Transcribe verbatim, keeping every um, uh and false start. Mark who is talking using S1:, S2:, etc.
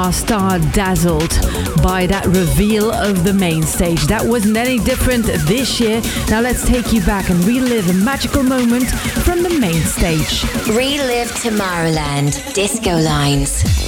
S1: our star dazzled by that reveal of the main stage. That wasn't any different this year. Now let's take you back and relive a magical moment from the main stage.
S2: Relive Tomorrowland, Disco Lines.